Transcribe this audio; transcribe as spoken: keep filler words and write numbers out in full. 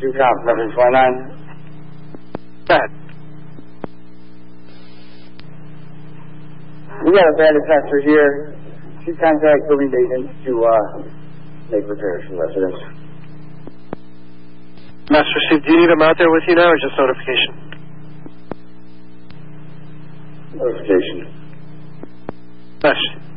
Do cop, reference one nine. Go ahead. We got a bad assessor here. She contacted building agents to uh, make repairs for residents. Master Steve, do you need them out there with you now or just notification? Notification. Master